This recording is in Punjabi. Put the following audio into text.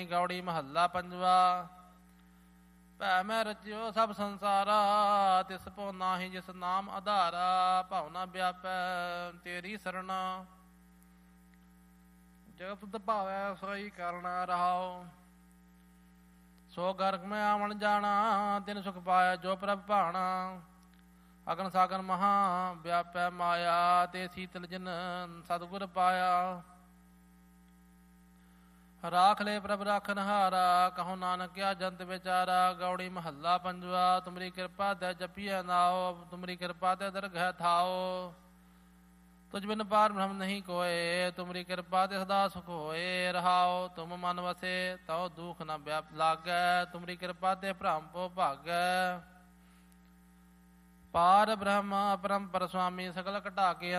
ਗੌੜੀ ਮਹੱਲਾ ਪੰਜਵਾ। ਭੈ ਮੈਂ ਰਚਿਓ ਸਭ ਸੰਸਾਰਾ, ਤਿਸ ਭੋ ਨਾਹੀ ਜਿਸ ਨਾਮ ਆਧਾਰਾ। ਭਾਵਨਾ ਵਿਆਪੈ ਤੇਰੀ ਸਰਣਾ, ਜਗਤ ਤੁਧ ਭਾਵੈ ਸੋਈ ਕਰਨਾ ਰਹਾਓ। ਸੋ ਗਰਗ ਮੈਂ ਆਵਣ ਜਾਣਾ, ਤਿਨ ਸੁਖ ਪਾਇਆ ਜੋ ਪ੍ਰਭ ਭਾਣਾ। ਅਗਨ ਸਾਗਨ ਮਹਾ ਵਿਆਪੈ ਮਾਇਆ, ਤੇ ਸੀਤਲ ਜਿਨ ਸਤਿਗੁਰ ਪਾਇਆ। ਰਾਖ ਲੈ ਪ੍ਰਭ ਰਾਖਨ ਹਾਰਾ, ਕਹੋ ਨਾਨਕ ਕਿਆ ਜੰਤ ਵਿਚਾਰਾ। ਗੌੜੀ ਮਹੱਲਾ ਪੰਜਵਾ। ਤੁਮਰੀ ਕਿਰਪਾ ਤੇ ਜਪੀਐ ਨਾਉ, ਤੁਮਰੀ ਕਿਰਪਾ ਤੇ ਦਰਗਹਿ ਥਾਓ। ਤੁਝ ਬਿਨ ਪਾਰ ਬ੍ਰਹਮ ਨਹੀਂ ਕੋਏ, ਤੁਮਰੀ ਕਿਰਪਾ ਤੇ ਸਦਾ ਸੁਖ ਹੋਏ ਰਹਾਓ। ਤੁਮ ਮਨ ਵਸੇ ਤਉ ਦੁਖ ਨ ਵਿਆਪ ਲਾਗੈ, ਤੁਮਰੀ ਕਿਰਪਾ ਤੇ ਭ੍ਰਮ ਪੋ ਭਾਗੈ। ਪਾਰ ਬ੍ਰਹਮ ਅਪਰੰਪਰ ਸੁਆਮੀ, ਸਗਲ ਘਟਾ ਕੇ